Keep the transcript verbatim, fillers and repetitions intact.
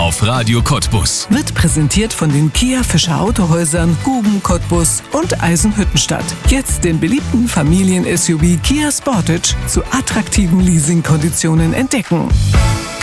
auf Radio Cottbus. Wird präsentiert von den Kia Fischer Autohäusern, Guben Cottbus und Eisenhüttenstadt. Jetzt den beliebten Familien-S U V Kia Sportage zu attraktiven Leasingkonditionen entdecken.